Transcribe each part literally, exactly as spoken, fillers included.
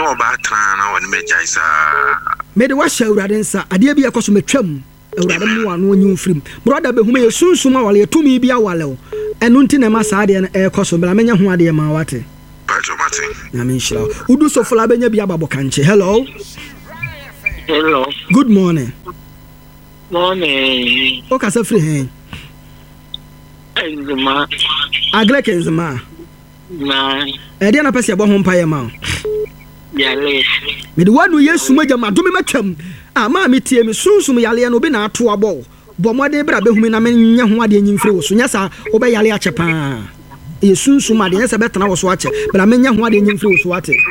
no ba tra na won meja isa me de wa hye awurade nsa ade bia koso metwam awurade mu anu onyi mfrim brother be huma ye sunsum awale tumi bia wale enu nti na ma sa ade na e koso bla menya ho ade ma wate Pacho Martin na me nshira udu so fola benya bia babo kanche. Hello Hello. Good morning. Morning. O ka sa free hen Enzima. Aglek enzima Na. e dia na pese ebo ho mpa ye ma Yale. me de wanu yesu magya madome matwam a ma metie me sunsum yale no bi na ato abo bo mode bra behumi na menya ho ade nyimfire wo so nya sa wo be yale ache pa e sunsum ade nya sa betena wo so ache bra menya ho ade nyimfire wo so ate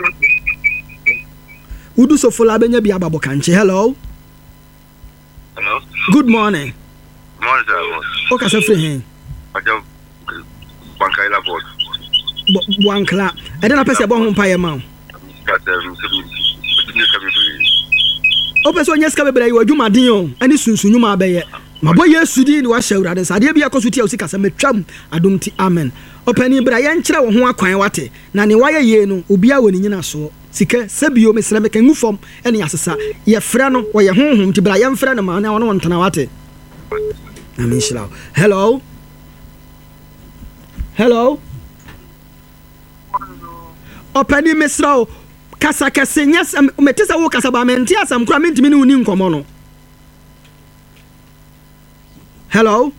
udu so fola benya bia babo kanche. Hello Hello good morning. Morning sir O ka sa free hen Ajo Bankaila board Buankla e de na pese ebo ho mpa ye ma o pese onye ska bebra yi wadwuma den o ani sunsunyuma abeye mabo yesu di ni wa hyawurade sa de bia koso ti awsi kasa metwam adomti amen opani bra ye nkyere wo ho akwan wate na ne waye ye no obia woni nyina so sika sabio mesra me kan ngufom ene asesa ye frɛ no wo ye honhom ti bra ye mfrɛ no ma na wono wontana wate amen shira. Hello hello opani mesra kasa kasa nyas metesa wo kasa ba menti asam kura mentimi ne uni nkomo no. Hello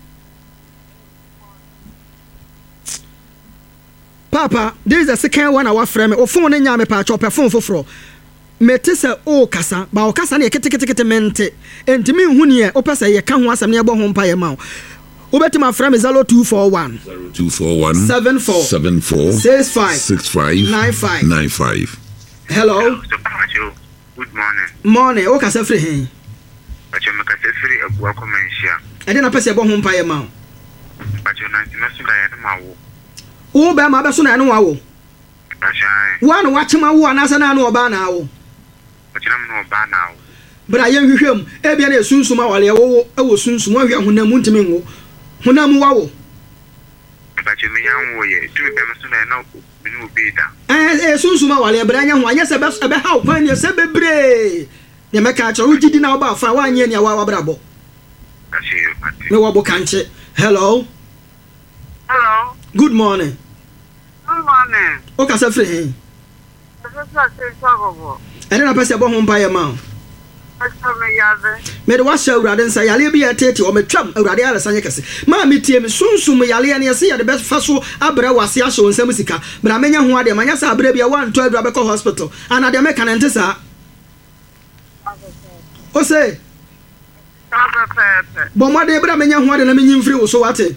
Papa, this is the second one our friend o phone nya me pa chop phone foforo metesa o kasa ba o kasa na kete kete kete mente entimi hu ne o pesa ye ka ho asam ne ebo ho mpa ye ma Ubeti my friend is zero two four one two four one seven four seven four six five six five nine five nine five. Hello. Good morning. Morning. O ka se free hen. Pacho me ka se free abua komensia. E de na pese ebo ho mpa ye ma. Pacho na ti na so da ye ma wo. Wo ba ma be so na ne wa wo. Pacho ai. Wa no wa chema wo anasa na no oba na wo. Pacho na no oba na wo. Bra ye hwehwem e bia na sunsum awale wo e wo sunsum ahwe honam ntimi ngo. Honam wa wo. Pacho me yan wo ye. Tu be me so na na me no be da. Eh eh sunsuma wale bra nya ho anya se be be ha kwan ne se bebre ne meka acho ugidi na oba fa wa anya ne wa wa brabo me wo bo kanche. Hello Hello. good morning. Good morning. O ka sa free hen This is a Chicago. e de na pese bo ho mpa ye ma me de wa sha urade nsa yale bi atete o metwam urade ala sanye kese ma metie me sunsum yale ne se ya de best faso abra wase a hye onsam sika bra menya ho ade manya sa abra bia one to adura be ko hospital ana de me kanente sa o se bo mo de bra menya ho ade na menyi mfiri wo so wate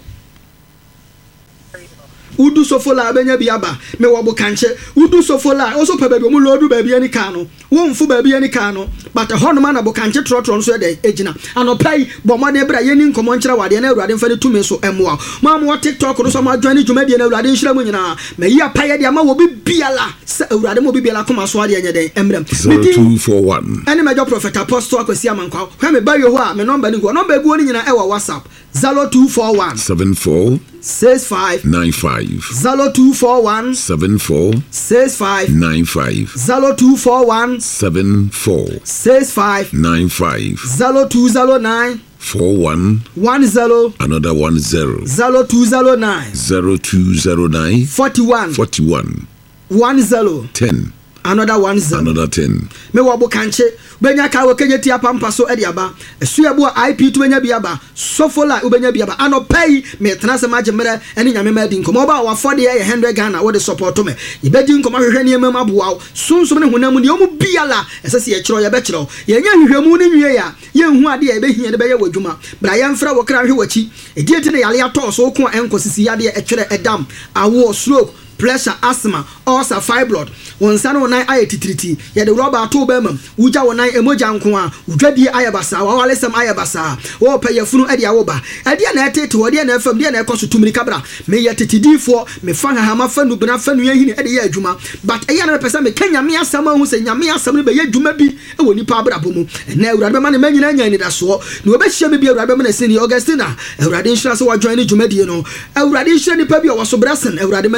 udu sofola abenya biaba me wo bo kanche udu sofola oso pa baby mu lodu baby ani ka no wo mfu baby ani ka no but hono ma na bo kanche trotro so de ejina anopai bo mo de bra ye ni nkomo nkyera wade na awurade mfa de tumi so emoa ma mo TikTok no so ma adwane dwumade na awurade nhyira mu nyina me yi apaye de ama wo bibiala se awurade mo bibiala koma so ade anya den emrem zero two four one ene mejo prophet apostle akwasi amankwa hwa me ba yo ho a me number ni go number egu oni nyina e wa WhatsApp zero two four one seven four six five nine five zero two four one seven four six five nine five zero two four one seven four six five nine five zero two zero nine four one one zero another one zero zero two zero nine zero two zero nine forty one forty one one zero ten another one zero another ten. Me wo bo kanche benya ka wo kenye tia pampa so e dia ba esu abo I P to benya bia ba sofola ubenya bia ba anopai me tena se maje mere ene nyame ma di nkomo ba wa fode ye one hundred Ghana wo de support me ye bedi nkomo hwehwe ne ma maboa sunsum ne honam ne omu biala esese ye kiro ye be kiro ye nya hwehwemu ne nwie ya ye hu ade ye be hia de be ye wadwuma bra ye mfra wo kra hwe wachi e die ti ne yale ato so ko enkosisi yade e twere edam awo stroke pressure asthma ulcer fibroid wonsa no nan aye titiriti ye de rubber to be mam wuja wonan emoja nko a udwadie aye basa wa walesam aye basa wo pa yefunu ade awo ba ade na etete wo de na fam de na ekoso tumiri kabra me ye titidifo me fa hama fa nu bena fa nu yahini ade ye adwuma but eya na pesa me kanya me asama hu se nyame asam be ye adwuma bi e woni pa abra bomu na awurade be ma ne manyina nya ni da so na obehia me bi awurade be ma na sini Augustina awurade nhira se wa join ni dwuma die no awurade nhira ni pa bi o so brasen awurade ma ne nsi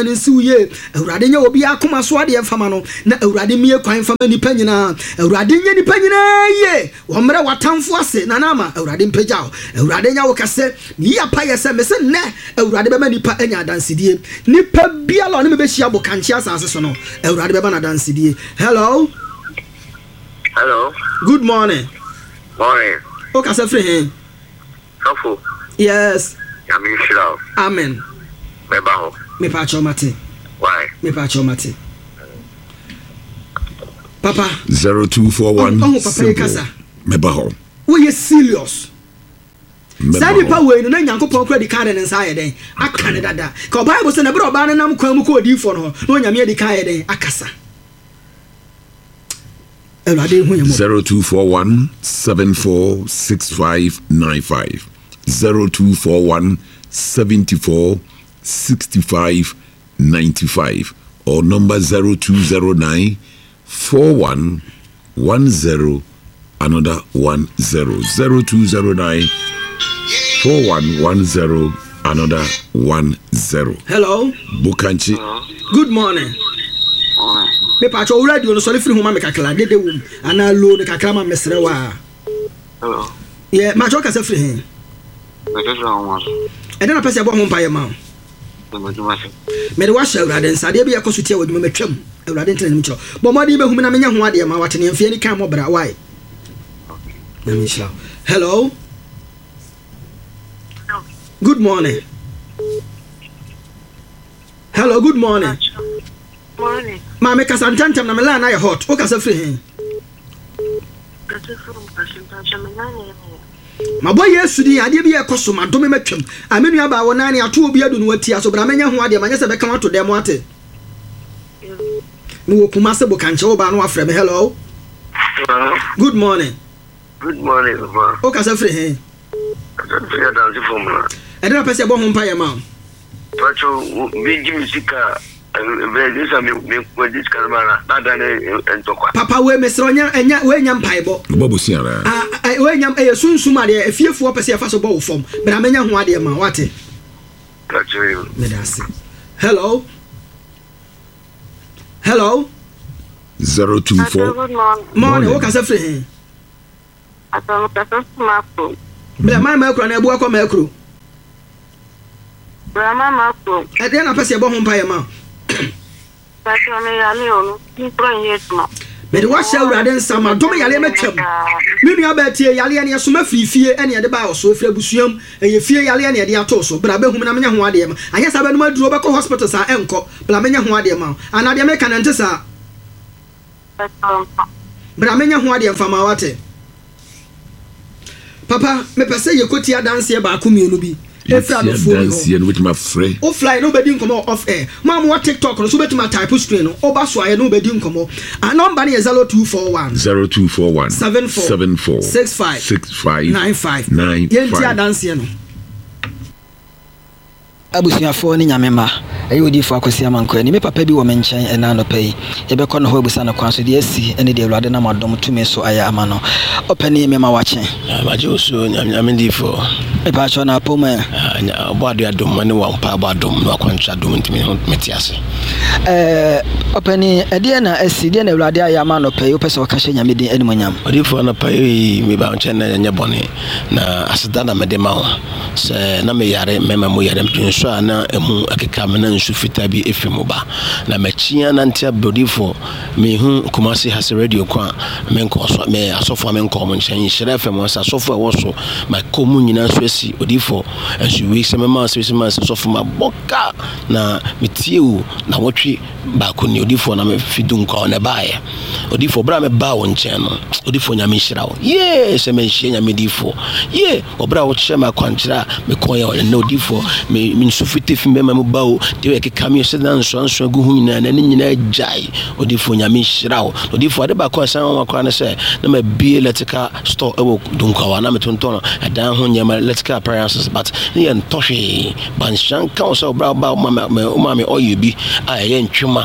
ye awurade nya obi akoma so ade mfama no na awurade mie kwan fama nipa nyina awurade nya nipa nyina ye wo mre watamfo ase na na ma awurade mpagya awurade nya wo kase ni ya pa yese me se ne awurade be ma nipa anya dansidie nipa bia lo ne me be hia bo kanche asase so no awurade be ba na dansidie. Hello. Hello. Good morning. Morning. O kase free hen. Sofo. Yes. Yami shira. Amen. Me ba ho. Me pa chomate. Why? Me pa chomate. Papa. zero two four one. Oh, papa ye kasa. Me ba ho. We are serious. Sadi pa we no na Nyankopon kura di kan ne nsa ye den aka ne dada ka Bible say na bro ba nam kwan mu ko odi fo no no nyame di kan ye den akasa. zero two four one seven four six five nine five zero two four one seven four six five nine five or number zero two zero nine four one one zero another one zero zero two zero nine four one one zero another one zero. Hello. Bukanchi. Good morning. Morning. Me pa cho radio no sori free homa me kakla dede wum ana lo ne kakla ma mesre wa. Hello. Yeah, ma cho kasa free hen. Me just want E dey na pese bo ho mpa ye ma. Me de wa sha urade nsade bi yakoso tie wadwuma metwam. Urade ntene nim kiro. Bo modi be hum na menya ho ade ma wate ne mfie ni kan mo bra why. Na mi sha. Hello. Good morning. Hello, good morning. Morning. Ma me kasa ntantem na me la na ye hot. O kasa free hen. Ma boy yesu di ade bi ekoso ma do me metwam. Amenu aba wona ne ato obi adu no wati aso bra menya ho ade ma nyese be kan ato dem ate. No kuma se bo kanche wo ba no afre me. Hello. Hello. Good morning. Good morning, Papa. O kasa free hen. I don't feel that the formula. E dey na pese bo ho mpa ye ma. Pacho, we give music. This are me with this camera. Not that and talk. Papa we mesro nya enya we nya mpa ebo. Bobo siara. Ah we nya e sunsum ade efiefo pese e fa so bo wo fom. Bra menya ho ade ma wate. Pacho. Me da se. Hello. Hello. zero two four. Good morning. Morning. O kasa free hen. Ato kasa smapo. Bra mai ma kro na ebu akọ ma kro. Brahma mapo. E dey na pese bo ho mpa ye ma. Pacho me ya le onu. Ni pro yetma. Me de wa sha urade nsama do me yale metwam. Me nua ba tie yale ne so ma frifie ene ye de ba so frɛ busuam eye fie yale ne ye de ato so bra ba hum na menya ho ade ma anya sa ba no aduro ba ko hospital sa enko bra menya ho ade ma ana de me kan nte sa bra menya ho ade mfa ma wate. Papa me pese ye koti adanse ba ko mienu bi efra no fo danse no with my friend o fly no bedi nkomo off air mam what TikTok no so beti ma type screen no o ba so aye no bedi nkomo a number ne zero two four one zero two four one seven four seven four six five six five nine five nine yenti adanse no abusuafo ni nyamema ayi odifo akosi amanko ni me papa bi wo me nchen ena no pay ye be kɔ no ho ebusa no kwan so de asi ene de awurade na madom tumi so aya ama no opani me ma wache majo so nyame difo e pa cho na poma obo adu adom ne wa mpa abo adom no akwantra adom ntimi meti ase eh opani ede na asi de na awurade aya ama no pay opese wakashe nyame din eni monyam odifo na pay me ba nchen na nya bone na aseda na mede ma ho se na me yare me ma mo yare mpinso ana emu akeka me na nsu fita bi efemu ba na machia na ntia bodifo me hu Kumasi has radio kwa me nko so me asofo me nko mo nchen hire fm so asofo e wo so ma komu nyina so asi odifo ensu wi se me ma so ma asofo ma boka na metiu na wotwe ba ko ni odifo na me fidu nko na baaye odifo bra me ba wo nchen no odifo nya me hira wo ye se me hia nya me difo ye obra wo che ma kwanchira me kon ya na odifo me nsu fite fi me ma mu ba wo de we keka me se dan so anso agu hu nyina na ni nyina jai odifo nya me hira wo odifo de ba ko san wa kwa na se na ma bie electrical store e wo dunkawa na me tonton dan ho nya electrical appliances but ni en tohwe ban shan kan so bra ba ma me o ma me oyi bi a ye ntwema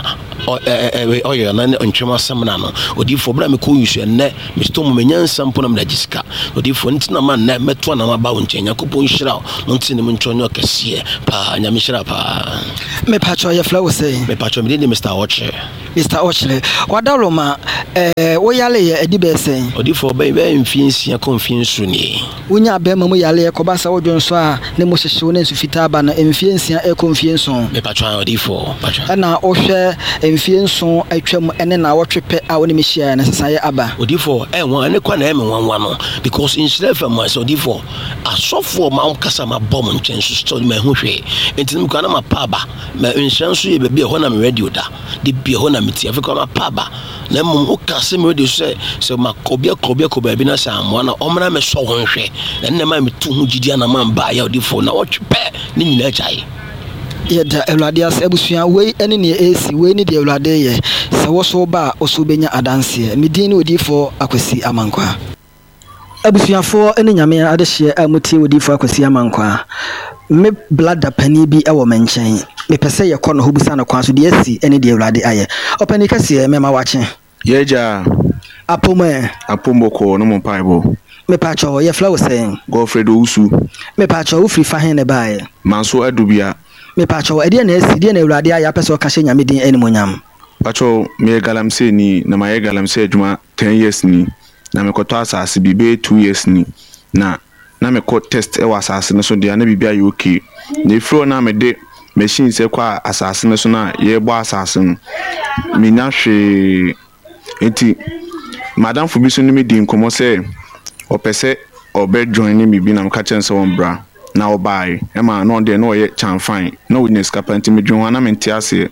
ɔyɛ na ntwem asɛm na no odiifo bra me kɔ yusu nnɛ me sto mu menya nsɛm po na me da gisika odiifo ntina ma nnɛ mɛto na ma ba wo nkyɛn Yakobon hyira no ntine me ntwonyo kɛseɛ pa nyame hyira pa me pacho ye flow say me pacho me de Mister Oche Mister Oche wadaloma eh wo yale ye edi be sen odiifo ba be mfie nsia kɔ mfie nsu ni wonya ba ma mu yale ko ba sa wodwo nso a ne mo hyehye wo ne nsu fita ba na mfie nsia e kɔ mfie nso me pacho odiifo pacho na wo hwɛ mfie nso atwam ene na wotwepe a wo ne me hyia na sesa ye aba odiifo eh won ane kwa na e me wanwa no because in Shrefa ma so odiifo asofo ma kasa ma bom nkyɛn so story ma hu hwɛ entim kwa na ma paba ma nhyan so ye be bia ho na me radio da de bia ho na me tie afika ma paba na mum o kase me radio so so ma kobia kobia kobia bi na sa amwa na omra me so ho hwɛ na ne ma me tu hu gidia na ma ba ya odiifo na wotwepe ne nyina agyae yeda Ewurade as abusua we ene ne esi we ne de Ewurade ye se wo so ba o so benya adanse medin ne odiifo Akwasi Amankwa abusuafo ene nyame ade hye amutie odiifo Akwasi Amankwa me blada pani bi e wo menchen me pese ye kɔ no hobusa no kwan so de asi ene de Ewurade aye opani kase me ma wache yeja apome apomoko no mo paibo me pacho ye flow saying Godfredo Usu me pacho wo free fa hen ne bae manso adubia me pacho ede na asi de na Ewurade aye apese o ka hye nyame din enimonyam pacho me galamse ni na ma ye galamse adwuma ten years ni na me koto asase bi be two years ni na na me ko test e wa asase no so de na bibia ye okay na ifro na me de machine se kwa asase no so na ye bo asase no me nya hwe enti madam fu bi so ni me di nkomo se opese obe join ni me bi na me ka chen se won bra na obai e ma no de no ye chan fine no witness kapante me dwon na me ntiase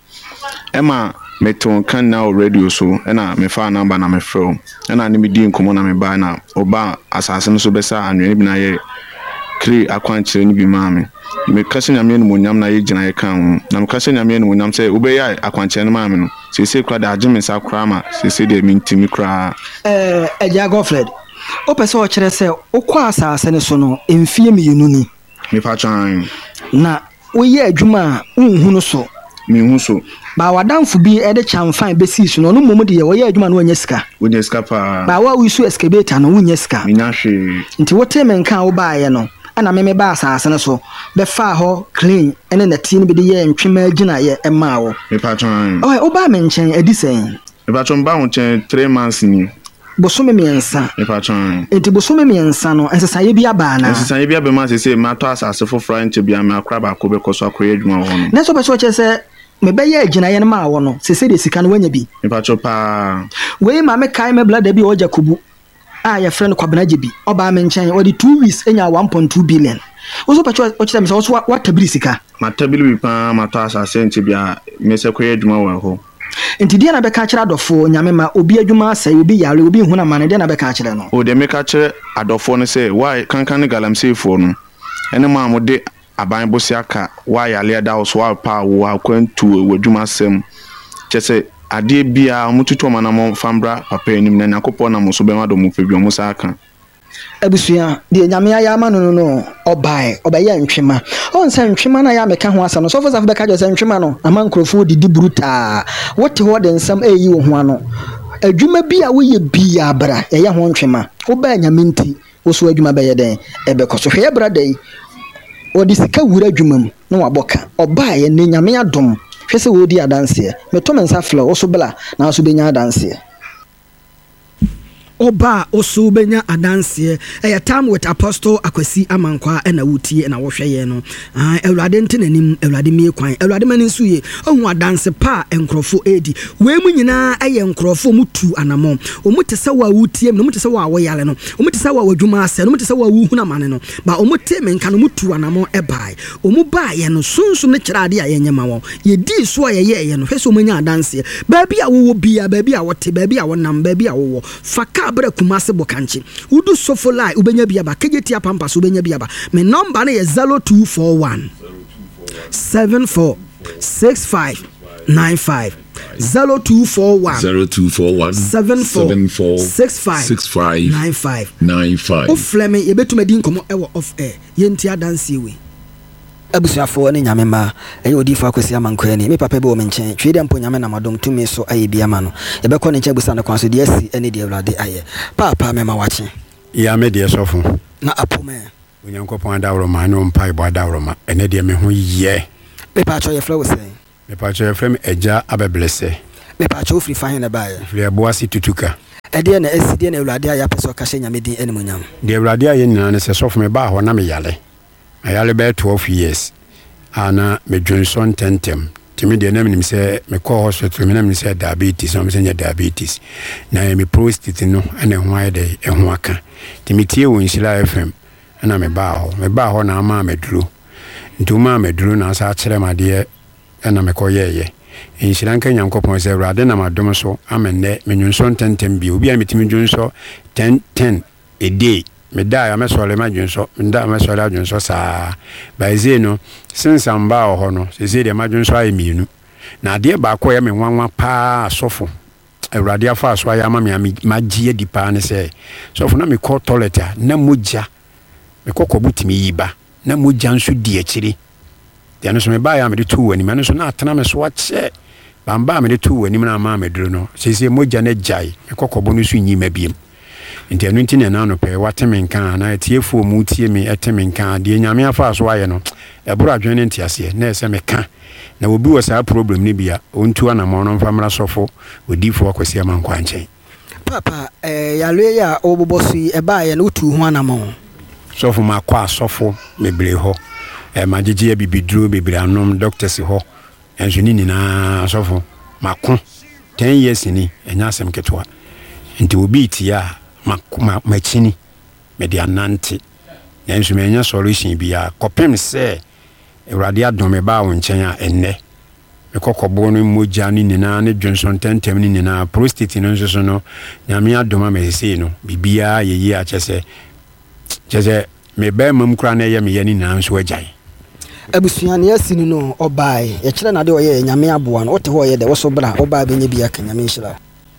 e ma meton kan na radio so na me fa number na me fro na ni me di nkomo na me ba na oba asase no so besa anwe bi na ye kri akwankyere ni bi ma me me kase nyame no monyam na ye gina ye kan na me kase nyame no monyam se obe ya akwankyere no ma me no se se kra da agime sa kra ma se se de mi ntimi kra eh eja Godfred o pese o kire se o kwa asase ne so no emfie mi yenu ni me fa chan na wo ye adwuma unhu no so mi hu so ba wadamfo bi e de chamfan be si so no no momu de ye wo ye adwuma no wonya sika wonya sika pa ba wa wisu excavator no wonya sika mi nya hwe nti wote men kan wo ba ye no ana me me ba asase no so be fa ho clean ene na tie no be de ye ntwema agina ye e ma wo me pa chan oh o ba men chen edisen me pa chan ba ho chen three months ni bosome miensa me pa chan enti bosome miensa no ensesa ye bia ba na ensesa ye bia be ma se se ma to asase foforo nche bia me akra ba ko be koso akoye adwuma ho no na so be so che se me be ye agina ye ma wo no se se de sika no wanya bi me pa chan pa we ma me kai me blada bi o Jacobu ah your friend Kwabena Jebi oba me nchen o di two weeks enya one point two billion wo so pacho o chita me so what tabiri sika ma tabiri bi pa ma to asase nche bia me se koye adwuma wo ho enti dia na be ka kira adofo nyame ma obi adwuma asai obi yare obi hu na ma ne dia na be ka kira no o de me ka kira adofo no say why kankan galamsey fo no ene ma mo de aban bosi aka why yale da so wa pa wo akwantu wadwuma sem chese ade bia mututu ma na mo fambra papa enim na Yakobon na mo so be ma do mo pedwo mo sa aka abusua de nyame aya ma no no no obai obaye ntwema on sa ntwema na ya meka ho asa no so for sa be ka jo sa ntwema no ama nkrofo didi bruta wote ho de nsam eyi wo ho ano adwuma bi a wo ye bia bra ye ho ntwema wo ba nyame nti wo so adwuma be ye den e be koso hwe bra dai odi sika wura adwuma mu no waboka obai ne nyame adom hwe se wo di adanse me to mensa flo wo so bla na so benya adanse oba oso benya adanse e time with Apostle Akwasi Amankwa na wutie na wohwe ye no ah Ewurade ntenanim Ewurade mie kwan Ewurade mani nsuye ohu adanse pa enkrofo edi we mu nyina aye enkrofo mutu anamo omute se wa wutie no omute se wa woyale no omute se wa wadwuma ase no omute se wa wuhu na mane no ba omute menka no mutu anamo e bai omu ba ye no sunsun ne kirade a ye nyema wo ye di so ye ye ye no hwese omanya adanse ba bia wo bia ba bia wote ba bia wonam ba bia wo faka bra kumase bokanchi udu sofolai ubenya biaba kejeti apampa so ubenya biaba me number na ye zero two four one seven four six five nine five zero two four one zero two four one seven four six five nine five nine five o fleme ye betuma din komo ewo off air ye ntia dance we abusuafo ne nyame ma ɛyɛ odifo akwasi amankwani me papa bi wo menchen twede mpo nyame na madom tumi so aye bia ma no yɛbɛkɔ ne nkyɛ busa ne kwan so de asi ɛne de awurade ayɛ papa me ma wache ya me de sofo na apome onyankopɔn adawro ma ne ompa ibo adawro ma ɛne de me ho yɛ me pa cho ye flow say me pa cho ye frem agya abeblese me pa cho free fa he na bae free aboasi tutuka ɛde na asi de na awurade ayɛ pɛso ka hye nyame din ɛne munyam de awurade ayɛ nyina ne sɛ sofo me ba ho na me yale ayale be twelve years ana me dwonson tentem timi de na menim sɛ me kɔ hospital me na menim sɛ diabetes na me sɛ diabetes na me prostate no ana ho ayɛ de ɛho aka timi tie wo Nhyira F M ana me ba ho me ba ho na ama me duro ntuma me duro na sa kyerɛ ma de ana me kɔ yɛyɛ Nhyira nka Nyankopɔn sɛ awurade na madom so amenne me dwonson tentem bi obi a metimi dwonso ten ten a day me da ya mesole ma dwonso me da mesole dwonso saa baize no since amba ho no se se de ma dwonso ayi mienu na de ba ko ya me nwanwa pa sofo awurade afa so ya ma me magie di pa ne se sofo na me ko toilet a na mogya me kokko butimi yiba na mogya nso di akiri de no so me ba ya me de tu wani me no so na atena me so ache bamba me de tu wani na ma me duro no se se mogya na jai me kokko bo no so nyi mabiem nti anu nti na no pe wateme nkan na etiefo mu tie me eteme nkan de nyame afa so aye no ebura adwene nti ase na ese me ka na obi wo sa problem ni bia ontu anamo no mfamra sofo odifo akwasi amankwa nchen papa eh yalwe ya obobosu e ba ye na otu ho anamo sofo makwa sofo mebre ho e magege bibiduro bebre anom doctors ho enso ni na sofo mako ten years ni enya asem ketwa nti obi tia ma ma chini medianante yansu menya solution bia kopem se awurade adome ba wo nchen a enne me kokobo no mogya ni nina ne dwonson tentem ni nina prostate no nso no nyame adoma me se no bibia yeyi a chese chese me ba mam kra na ye me ye ni nina nso agyan abusuane asini no obae ye kire na de oye nyame aboa no wote ho ye de wo so bra obae benye bia ka nyame Nhyira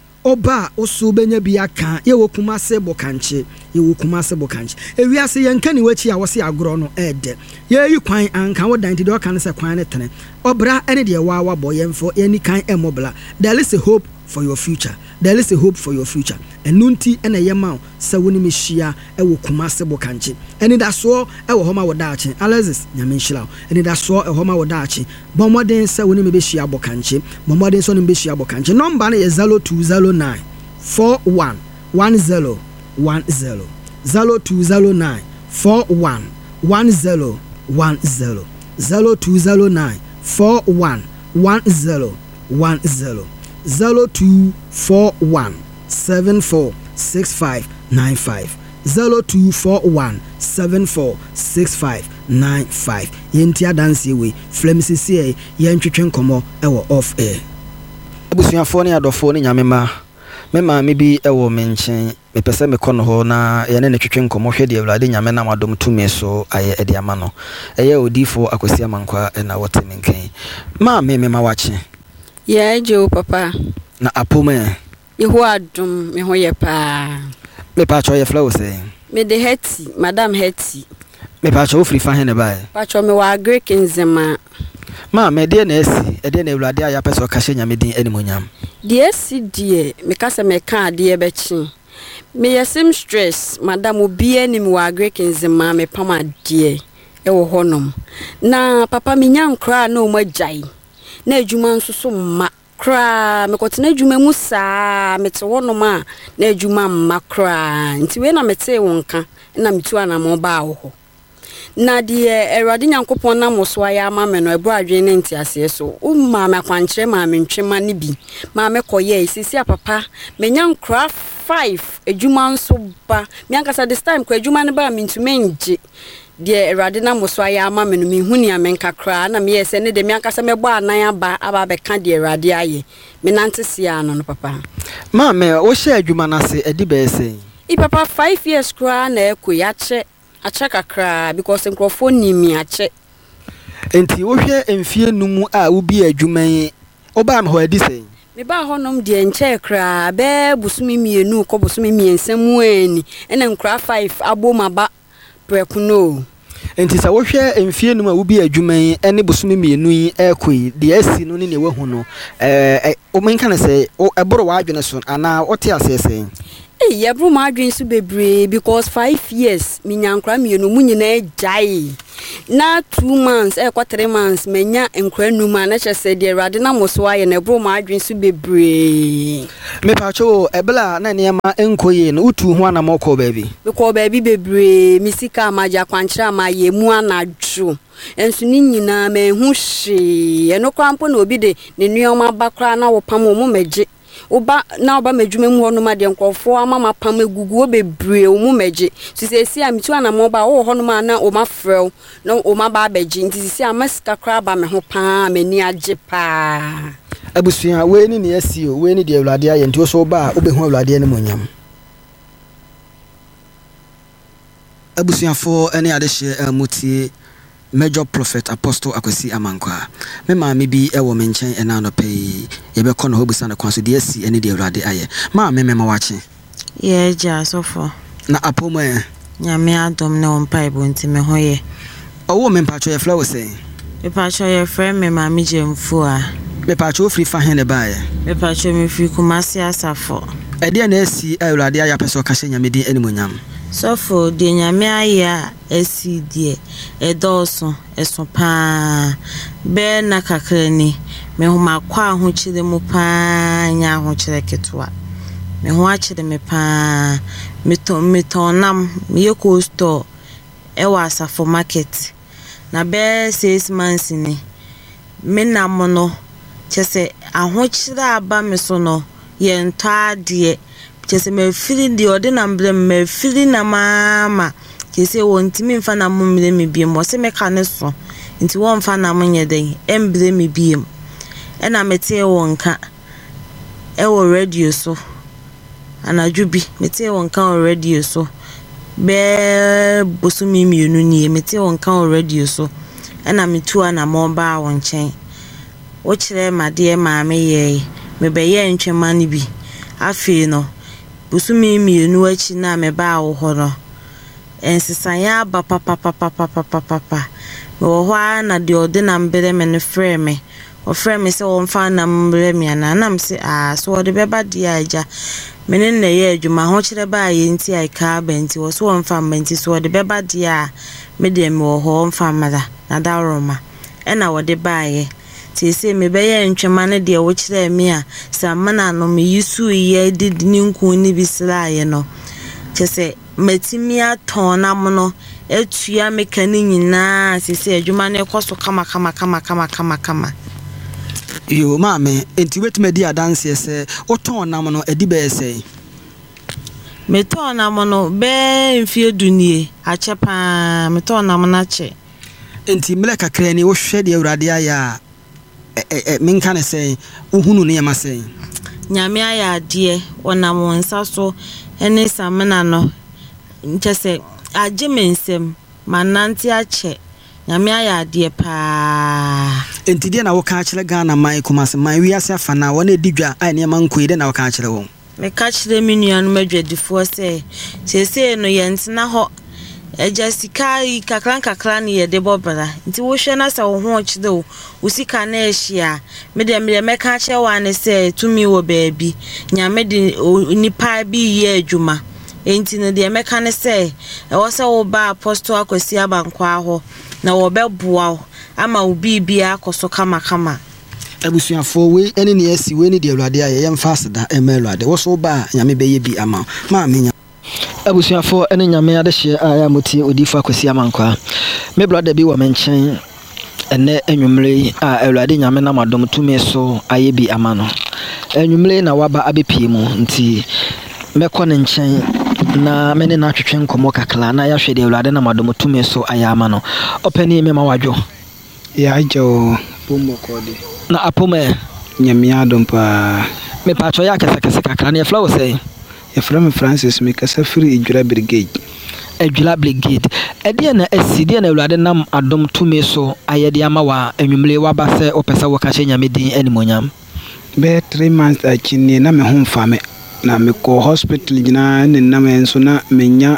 oba osu benya bia ka ye wo kuma se bokanche ye wo kuma se bokanche ewiase ye nka ni wachi a wo se agro no ede ye yi kwan anka wo dan ti de kan se kwan ne tene obra ene de wa wa boye mfo ye ni kan emobla there is a hope for your future there is a hope for your future enunti ene ye ma se woni mehia e wo kuma se bokanche ene da so e wo homa wo daache Alexis nyame Nhyira ene da so e homa wo daache bomoden se woni mebehia bokanche bomoden so ni mebehia bokanche number na ye zero two zero nine four one one zero one zero zero two zero nine four one one zero one zero zero two zero nine four one one zero one zero zero two four one seven four six five nine five zero two four one seven four six five nine five yenti adanse we flemsisi yentwetwe nkomo ewo off air abusuafo ne adofo ne nyamema mema me bi ewo menchen me pese me kono ho na ye ne ne twetwe nkomo hwe de awurade nyame na madom tumi so aye ede ama no eye odifo akwasi amankwa na wotene nkan ma me me ma wache ye jo papa na apome yeho adum me ho ye pa me pa cho ye flow say me de heti madam heti me pa cho free fa he ne bae pa cho me wa Greek nzema ma me de na esi ede na awurade aya pese o ka hye nyame din animonyam de esi die me ka se me ka de be chi me yesim stress madam obi anim wa Greek nzema me pama de e wo honom na papa me nya nkra na o magyan na adwuma nso so mma kra me kotena adwuma mu saa mete wonom a na adwuma mma kra nti we na mete wonka na metu anamo ba ho na de Awurade Nyankopɔn na mo so aya ama me no ebro adwen ne nti ase so umma me akwankyere ma me ntwema ne bi ma me koye sisi apapa me nya nkra five adwuma nso ba me ankasa this time ko adwuma ne ba me ntume nje de Awurade na mo so aya ama me no me huni amenka kra na me yese ne de me ankasa me bɔ anan aba aba be ka de Awurade aye me nante sia no no papa ma me wo hye adwuma na se edi be ese I papa five years kra na ekoya che achaka kra because nkrofo ni mi ache enti wo hwe emfie numu a wo bi adwuma yi oba me ho adi sei me ba honom de nche kra be busumi mienu ko busumi miensam ani ena nkra five aboma ba prekuno enti sa wo hwe emfie num a wo bi adwuma yi ene bosome mienu yi ekoi de asi no ne ne wahu no eh o menka na say eboro wa adwene so ana wote asese eh yebro ma adwen so bebre because five years minyankra mienu mu nyina jai na two months e kwa three months menya enkra numa na chese de rade na moso aye na ebro ma adwen so bebre me pa cho ebla na ne ma enkoye no utu ho ana moko baabi because baabi bebre misika amaja kwanchira ma ye mu anadwo enso ni nyina ma hu hye eno krampo na obi de ne nuoma bakra na wopam mo meje oba na oba medwuma mu hono ma de nkofo amama pam egugu obebre omu meje sisesi amitu ana mo ba wo hono ma na o ma frɛw na o ma ba beji nti sisi amaska kra ba me ho pa mani age pa abusua we ni ne asi o we ni de awlade aye nti o so ba obehu awlade ne monyam abusuafo ene ade hye mutie Major Prophet Apostle Akwesi Amankwa. Me ma me bi e wo me nchen e na no pay. Ye be kono hobusa na kwanso de asi ene de awrade aye. Ma me me ma wache. Ye ja sofo. Na apoma e. Nyame adom na on pai bo nti me hoye. Owo me mpacho ye flow say. Me pacho ye friend me ma me jemfu a. Me pacho free fa hen e ba ye. Me pacho me free Kumasi Asafo. E de na asi awrade aye apeso ka hye nyame din animonyam. Sofo de nyame aya esi die edoso eso pa be na kakrani me ho makwa ho chire mu pa nya ho chire ketwa me ho a chire me pa meton metonam me yeko store e wa Asafo market na be six months ni me na mo no chese aho chire aba me so no ye ntwa de chese me feeling the ordinary blame me feeling na mama chese wontimi mfa na mo mle me biem wo se me ka ne so nti wo mfa na mo nyeden emble me biem e na mete wo nka e wo radio so anadwubi mete wo nka wo radio so be bosumi mienu ni mete wo nka wo radio so e na metu ana mo ba wo nchen wo kire made maame ye me be ye ntwema ni bi afi no busumi mienu achi na me ba wo horo ensisanya ba papa papa papa papa me wo hwa na de ode na mbere me ne frɛ me o frɛ me se wo mfa na mbere me na na mse ah so ode beba di aja me ne ne ye adwuma ho kire ba ye nti ai ka ba nti wo so mfa mba nti so ode beba di a me de me wo ho mfa mada na da roma e na wode ba ye ti se me be ye ntwema ne de wo kire me a samana no me yisu ye didi nku ni bisra ye no chese metimi atona mo no etua mekani nyina sese adwuma ne koso kama kama kama kama kama kama yo maame enti wetime di adanse ese oton nam no edi be ese meton nam no be mfie dunie achepa meton nam na che enti mle kakra ni wo hwe de awrade aya e menka ne se ohunu ne yema se nyame aya de onam wonsa so ene samena no nchese agimensem mananti ache nyame aya de pa enti de na wo ka kire Ghana mai Kumasi mai wiase afa na wona edidwa ai ne man koide na wo ka kire wo me ka kire minu no madwadifo se sese no yentina ho eja sika yi kakran kakran ye de bobara nti wo hwe na sa wo ho chide wo usika na ehia me de me me ka che wa ne se tumi wo baabi nyame de nipa bi ye adwuma enti no de me ka ne se e wo se wo ba Apostle Akwesi Amankwa ho na wo beboa ama wo bibia akoso kama kama abusuafo we ene ne asi we ne de awrade aye yem fasda emelade wo so ba nyame be ye bi ama ma me abusuafo ene nyame ade hye aya mutie Odifa Akwesi Amankwa me brother bi wo menchen ene enwumre a awrade nyame na madom tumi so aye bi ama no enwumre na waba abepie mu nti mekọ ne nchen na mene na twetwe nkomo kakla na ya hwe de awrade na madom tumi so aye ama no opani me ma wadwo ya ajo bombo kodi na apome nyame adom pa me pacho ya kesa kesa kakla na flow say Efrem Francis me kasa free Ejura Brigade. Ejura Brigade. Ede na asidi na awrade nam adom tumi so ayede ama wa enwumle wa ba se opesa wo ka hye nyame din animonyam. Be three months akini na me ho mfa me na me ko hospital gina ne na me nso na menya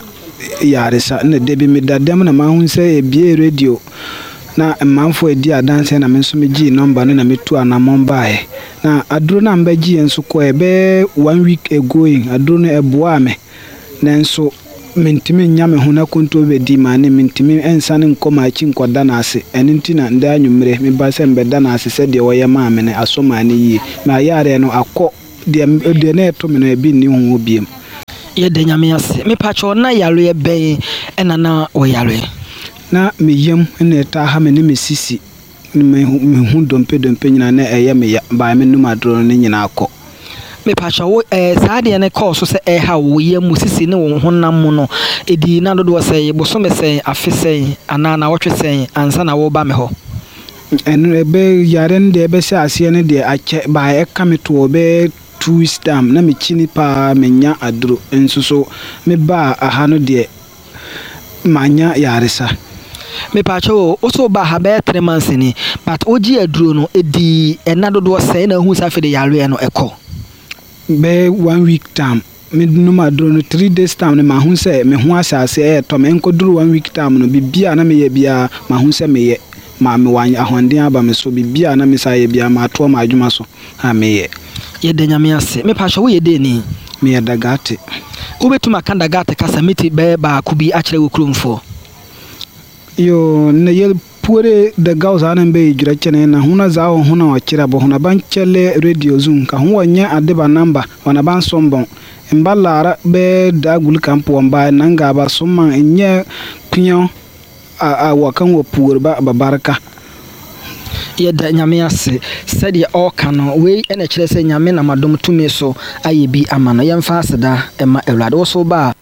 yaresa na debi me dadam na mahu sɛ ebie radio na manfo edi adanse na me nso me gi number no na me tu anamon bae na aduro na mba gi enso ko ebe one week ago in aduro no eboa me na nso mentimi nya me ho na konto be di ma ne mentimi ensa ne nkoma achi nkoda na ase enti na nda anwumre me ba se mbeda na ase se de woye ma me ne asoma ne yi na yare no akọ de de na eto me no ebi ni ho obiem ye de nyame ase me pacho na yare ben ena na wo yare na me yam na eta ha me ne me sisi me hu dompe dompe nyina na eye me ya ba me numa dro ne nyina akọ me pacha wo eh saade ne call so se eh ha wo yam sisi ne wo honam mu no edi na dodo se boso me se afese ana na wotwe se ansa na wo ba me ho en ebe yaren de ebe se ase ne de ache ba e kameto be two stam na me chini pa menya adro ensuso me ba aha no de manya yaresa me pacho o so ba ha be three months ni but oji adro no edi ena dodo se na hu sa fe de yare no ekọ be one week time me numa adro no three days time ne ma hu se me hu asase e to me enkoduru one week time no bibia na me ye bia ma hu se me ye ma me wan ahonde aba me so bibia na me sa ye bia ma to ma adwuma so ha me ye ye de nyame ase me pacho wo ye de ni me ye dagate wo betuma kan dagate kasa meti be ba ku bi akire wo kromfo yo ne yel pure de gauza nan be jira kene na huna zawo huna wa kira bo huna ban chele radio zoom ka hu wanya adeba number wana ban sombon imbalara be dagul kampo mba nanga ba summan enye kunyo a a wakan wo pure ba babarka ye da nyame ase said all kano we ene kire se nyame na madom tumi so aye bi amano yemfa aseda ema ewlade wo so ba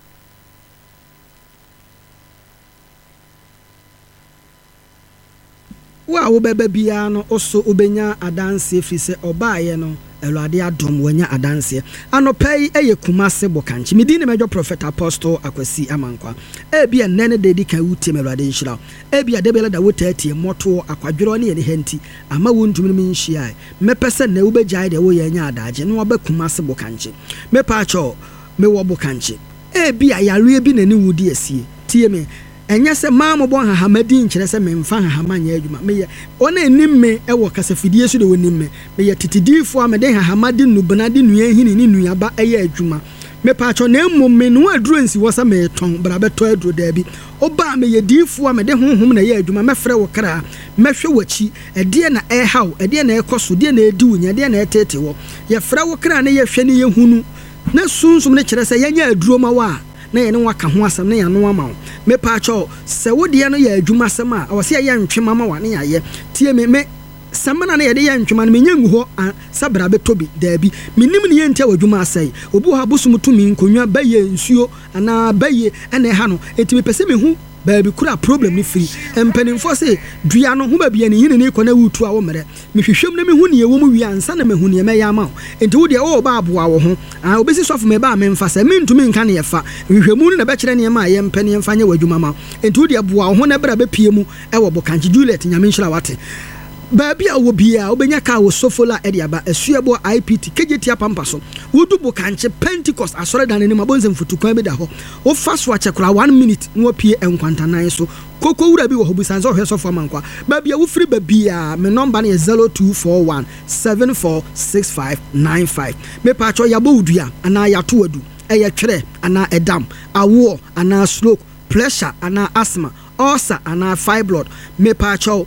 wa wo bebe bia no oso obenya adanse fi se obaaye no Elwade adom wanya adanse anopai eye kumase bokanchi medi ne mejo prophet apostle Akwasi Amankwa e bia nene dedi kan wutie Elwade nhira e bia debele da wotatie moto akwadwero ne ye ne henti ama wontumi mi nhia me pese na ubegyae de wo yanya adaje no oba kumase bokanchi me paacho me wo bokanchi e bia yare bi nani wudi asie tie me enya se maamo bon hahamadi nkyere se memfa hahamanya adwuma me ona enimme e wo kasafidie so de wonimme me ye titidifo amede hahamadi nubnade nua hini ni nuaba eye adwuma me paacho na emmom me no aduro nsi wo sa me ton bra beto aduro da bi oba me ye difo amede honhom na ye adwuma mefre wo kra mehwe wachi ede na e haw ede na e koso de na edi wunya de na etete wo ye fra wo kra na ye hwe ne ye hunu na sunsum ne kyere se yenya aduro ma wa na ye ne waka ho asam na ye no ama me paacho se wodie no ye adwuma asam a wo se ye ntwema ma wa ne ye tie me me samana na ye de ye ntwema no menyangu ho sabra betobi daabi minim ne ye ntia wadwuma asai obu ha bosum tumi nkonwa baye nsuo ana baye ene ha no enti me pese me hu baabi kura problem ni free empanimfo se dua no ho ba bia ne yine ne kona wutu a wo mere mehwehwem na me hu ne ye wo mu wi ansa na me hu ne me ya ma enti wo de wo ba aboa wo ho a obesi sofo me ba me mfa se me ntumi nka ne ye fa hwehwemu ne be kire ne ma ye mpani mfa nya wadwuma ma enti wo de aboa wo ho na bra be pie mu e wo bokanji Juliet nyame nhira wate baabi a wo bia obenya ka wo sofola ediaba esuebo I P T kejetia pampaso wudu bokanche Pentecost asore dan ne mabonze mfutukwan bi da ho wo faso achekura one minute no pie enkwantanan so koko wura bi wo ho bisanzo hwe sofo Amankwa baabi a wo free babia me number na zero two four one seven four six five nine five me pacho yabo udua ana yato adu eye twere ana edam awo ana stroke pressure ana asthma ulcer ana fibroid me pacho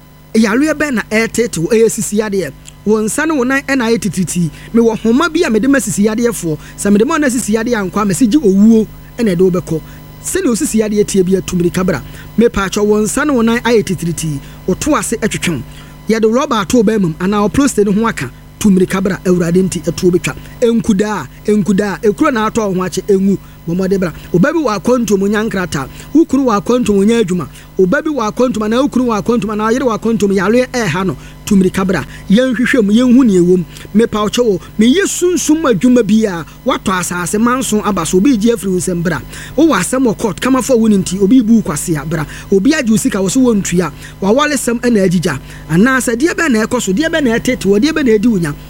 yare be na etete wo esisi yade won sane wonan na etititi me wo homa bi a me de masisi yade fo sa me de mo na sisi yade ankwa me sigi owuo na de obekọ se ne osisi yade tie bi atumri kabra me paacho won sane wonan ayetititi oto ase etwetwem yade roba ato ba mum ana o prostate ne ho aka tumri kabra awurade nti eto betwa enkuda enkuda ekuro na ato ho ache engu momode bra obabi wa kontom nyankrata ukuru wa kontom nya adwuma obabi wa kontom na ukuru wa kontom na yire wa kontom yare e ha no tumri kabra yenhwehwem yenhu ne ewom me pawcho wo me yesunsum adwuma bia wato asase manso abaso obi gi afri nsem bra wo wasem wo court kama fo woni nti obi bu kwase ya bra obi aju sika wo so wontua wa wale sem na agija ana asa die be na ekoso die be na etete wo die be na edi unya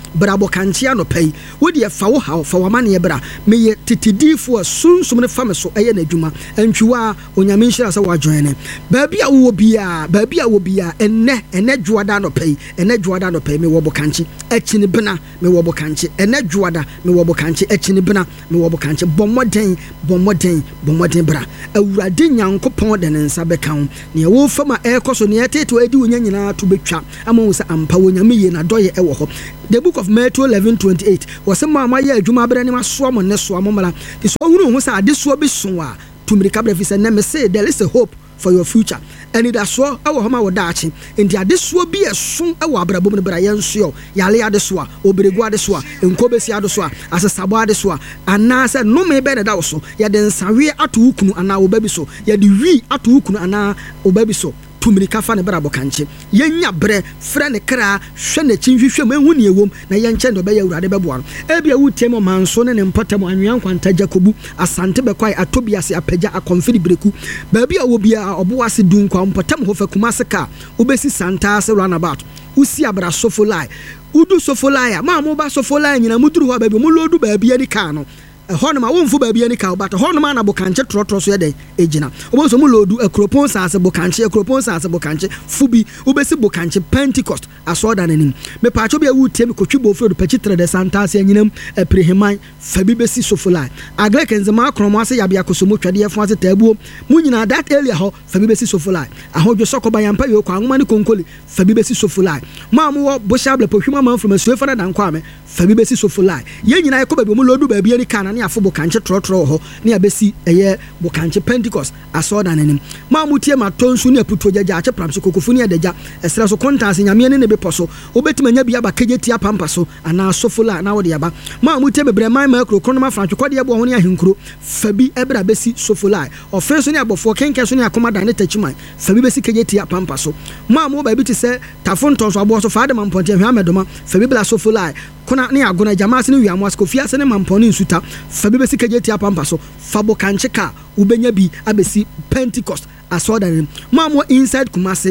brabo kanche anopai wo de fa wo haw fa wama ne bra meye titidifo sunsum ne fam so eye na adwuma antwiwa onyame nhyira sa wadwoene baabi a wo bia baabi a wo bia enne enne dwoada anopai enne dwoada anopai me wo bo kanche akini bena me wo bo kanche enne dwoada me wo bo kanche akini bena me wo bo kanche bommoden bommoden bommoden bra awurade nyankopɔn de ne nsa bɛka ho ne wo fama ɛkɔ so ne ɛteto adi wonya nyina to betwa ama wo sa ampa wonyame ye na dɔye ɛwɔ hɔ. The book of Matthew eleven twenty-eight was a mama ye adwuma bra ne masoa ne soa momala the so hunu hu sa ade so bi so a tumirika bra fi se na me say there is a hope for your future and it is so awo homa wo daachi enti ade so bi esun awo abrabom ne bra yenso yale ade so a oberegu ade so a enkobesi ade so a asesabo ade so a anase no me be da wo so ye de nsawe ato ukunu ana wo babi so ye de wi ato ukunu ana wo babi so tumirika fa ne brabo kanche yenya bre frɛ ne kra hwɛ ne chinhwehwɛ mu ehu ne ewom na yenkyɛ ndo be ya urade bɛboa no ebia wutem manso ne ne mpatam anwan kwanta jakobu asante bekwai atobiase apagya akomfiri breku baabi a wo bia oboase dunkwa mpatam ho fa kumase ka obesi santa se runabout usi abra sofolai udu sofolai ma mo ba sofolai nyina muduru ho baabi mo lodu baabi ani ka no ehon ma wonfu baabi ani ka but hon ma na bokanche trotro so yede ejina obo so mu lodu akropon sanse bokanche akropon sanse bokanche fubi obesi bokanche Pentecost asoda nanim me paacho bia wutem kotwi bofro do pachitre de santa se anyinam epreheman fabi besi sofolai aglekenze ma kromo ase yabia kosomo twade efo ase tabuo mu nyina that area ho fabi besi sofolai ahodwo sokoba yampa yo kwa ngoma ne konkoli fabi besi sofolai ma mu wo boshable pohwima man from asuefa na dankwa me fabi besi sofolai ye nyina ekoba bi mu lodu baabi ani kana ne afo bokanche trotro ho ne abesi eye bokanche Pentecost asoda nanim ma mutie matonsu ne aputo jaja ache pramso kokofu ne adagya esra so kontanse nyame ne ne beposo obetima nya bia ba kageti apampa so ana sofola na wode yaba ma mutie bebre man ma kro kono ma francho kwode ebo ho ne ahenkuro fabi ebra besi sofola ofenso ne abofo kenke so ne akomada ne tachiman fabi besi kageti apampa so ma mu ba bi ti se tafonton so abo so faade man ponte hwa medoma fabi bla sofola kuna ne agona jamase ne wiamo asko fiase ne mamponi nsuta fabi besi kageti apampa so fabo kanche ka ubenya bi abesi Pentecost asoda ne mamo inside Kumase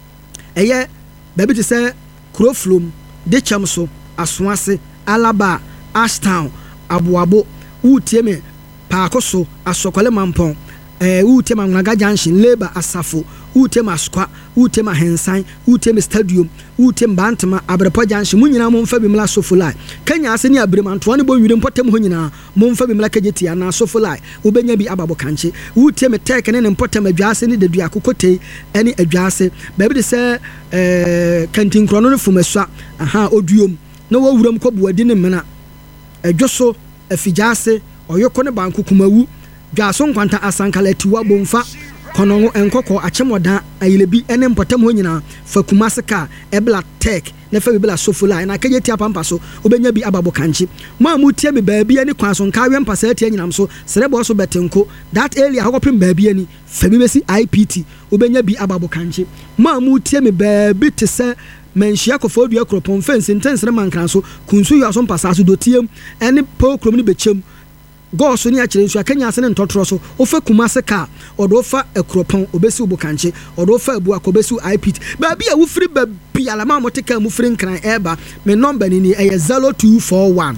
eye baby to say Kroflom de chamso Aswase Alaba Ashtown Abuabo utieme Pakoso asokole mampon eh utema Nganga Junction Labor Asafo utema Skwa utema Hensan utema Stadium utem Bantama Abrepo Junction munyina momfa bi mla sofolai Kenya ase ni abremanto ne bo nwire mpotem ho nyina momfa bi mla kageti ana sofolai ubenya bi ababo kanche utema tek ne ne mpotem adwase ne dedu akokotei ene adwase ba bi de se eh kantin krono no fumasua aha oduom na wo wuram kobuadi ne mena adwoso afijase oyoko ne banku kumawu dwaso nkwanta asankala tiwa bomfa kono enkoko achemoda ayilebi ene mpotam ho nyina fa Kumase ka ebla tek ne fa bibla sofola na kageti apampa so obenya bi ababo kanchi ma mutie me baabi ani kwanso nka we mpasa atia nyinam so serebo so betenko that area hokopem baabi ani fa bibesi I P T obenya bi ababo kanchi ma mutie me baabi te se menhia kofo dua kropon fence intensere mankran so kunsu yo so mpasa so dotiem ene po krom ni bechem go so ni akire nsu akanya ase ne ntotoro so ofa Kumase ka odo fa ekropon obesi obokanche odo fa abu akobesi I P T ba bia wo firi ba bia la ma moteka mu firi nkran eba me number ni ni eye zero two four one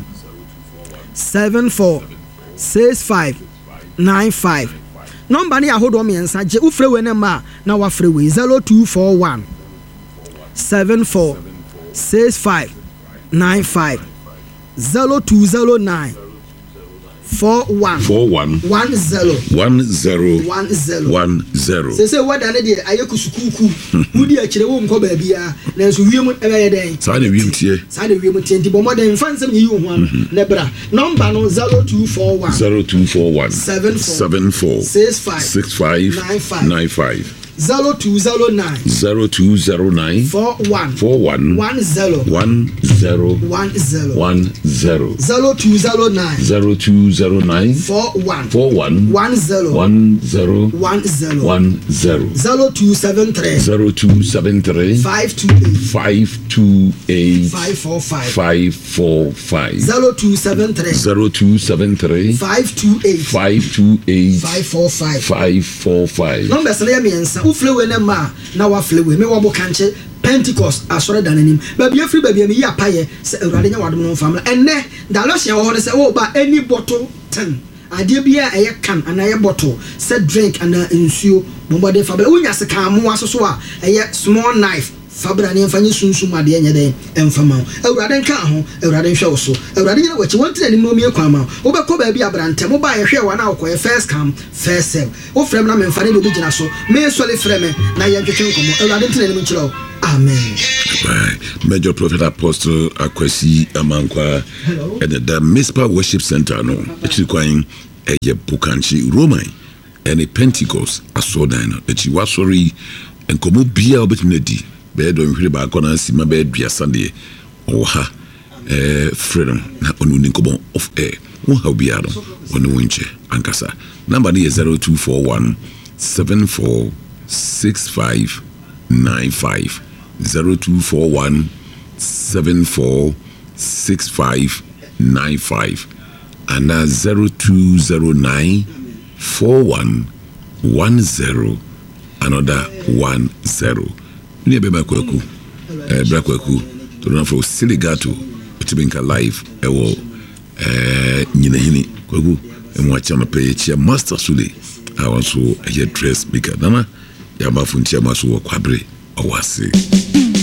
seven four six five nine five number ni ahodo me nsa je wo firi we ne ma na wa firi we zero two four one seven four six five nine five zero two zero nine Four one four one one zero one zero one zero one zero. Say say what I did I ku sukuku udi akire wo nko ba bia na so wiem e be yeden sa na wiem tie sa na wiem tie ndi bo modern fansem yi wo ho na bra number no zero two four one zero two four one seven four six five six five nine five zero two zero nine zero two zero nine four one four one one zero one zero one zero one zero zero two zero nine zero two zero nine four one four one one zero one zero one zero one zero zero two seven three zero two seven three five two eight five two eight five four five five four five zero two seven three zero two seven three five two eight five two eight five four five five four five. Number three me ensa ufle we na ma na wa fle we me wo bo kanche Pentecost asɔre da n'anim baabi afiri baabi ami yi apaye sɛ awurade nya wadom no famla ɛnɛ dalosia wɔ hɔ ne sɛ wo ba any bottle ten adeɛ bia ɛyɛ kan ana ɛyɛ bottle sɛ drink ana nsuo bombɔde fabra wonya se kan mo aso so a ɛyɛ small knife fabra ne mfanye sunsum adeɛ nyɛ dɛ ɛmfama awurade nka ho awurade nhwɛ wo so awurade nyina wachi wɔntina anim no mie kwama wo bɛkɔ baabi abrante mo ba yɛhwɛ wa na akɔyɛ first come first serve wo frɛm na memfa ne obi gyina so me sɔle frɛ me na yɛntwetwe nkɔmɔ awurade ntina anim nkyerɛ wo amen. Right. Major Prophet Apostle Akwesi Amankwa and the Mispa Worship Center no actually going a Bukanchi Roman and a Pentecost asodana that you was sorry and komo bia obetinedi bed on hwere ba kona sima bed bia Sunday or ha eh freedom na onu ninkobo of air won ha bia no onu winche ankasa number is zero two four one seven four six five nine five zero two four one seven four six five nine five and now zero two zero nine four one one zero another one zero. Ni ebe ba kwaku eh bra kwaku to na for Siligato Otibinka live ewo eh nyina hini kwaku e mo acha mape chia Master Sule I also a dress bigger nana ya ba funtia maso kwabre owase.